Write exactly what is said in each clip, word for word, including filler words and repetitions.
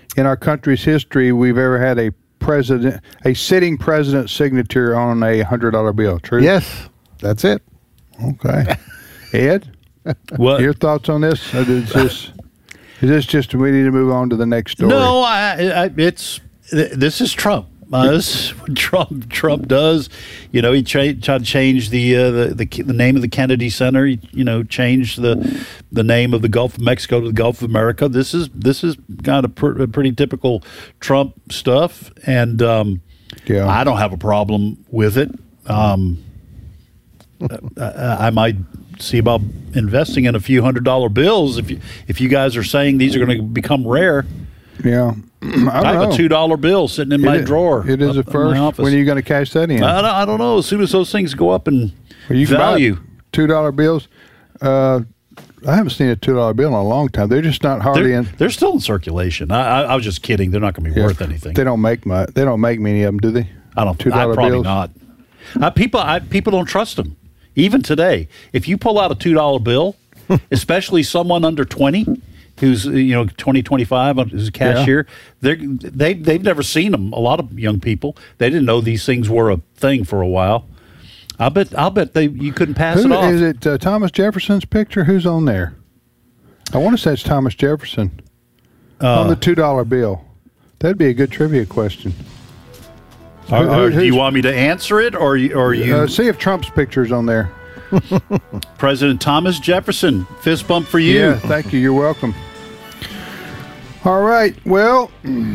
in our country's history we've ever had a president, a sitting president's signature on a hundred dollar bill. True? Yes, that's it. Okay. Ed, What? your thoughts on this? Or is this is this just we need to move on to the next story? No, I, I, it's this is Trump. Uh, this is what Trump Trump does. You know, he tra- tried to change the, uh, the the the name of the Kennedy Center. He, you know, changed the the name of the Gulf of Mexico to the Gulf of America. This is this is kind of pr- pretty typical Trump stuff, and um, Yeah. I don't have a problem with it. Um, I, I might see about investing in a few hundred dollar bills if you if you guys are saying these are going to become rare. Yeah. I, don't I have know. a two dollar bill sitting in It my is- drawer. It is a up in my first. office. When are you going to cash that in? I don't, I don't know. As soon as those things go up in Well, you can buy value, two dollar bills. Uh, I haven't seen a two dollar bill in a long time. They're just not hardly they're, in. they're still in circulation. I, I, I was just kidding. They're not going to be Yeah. worth anything. They don't make much. They don't make many of them, do they? I don't. two I dollar probably bills. not. Uh, people, I, people don't trust them. Even today, if you pull out a two dollar bill, especially someone under twenty, who's you know twenty, twenty-five, who's a cashier, they're they they've never seen them. A lot of young people, they didn't know these things were a thing for a while. I bet. I'll bet they you couldn't pass Who, it off. is it uh, Thomas Jefferson's picture? Who's on there? I want to say it's Thomas Jefferson Uh, on the two dollar bill. That'd be a good trivia question. Or, Who- or do you who's- want me to answer it, or you, or you, Uh, see if Trump's picture's on there. President Thomas Jefferson? Fist bump for you. Yeah, thank you. You're welcome. All right. Well,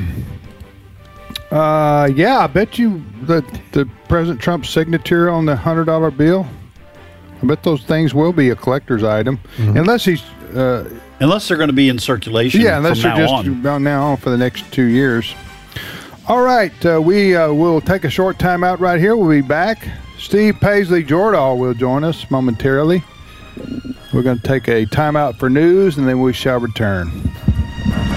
uh, yeah, I bet you that the President Trump's signature on the hundred dollar bill. I bet those things will be a collector's item, unless he's. Uh, Unless they're going to be in circulation. yeah, unless from they're now just on. about now on for the next two years. All right, uh, we uh, will take a short time out right here. We'll be back. Steve Paisley Jordahl will join us momentarily. We're going to take a time out for news, and then we shall return.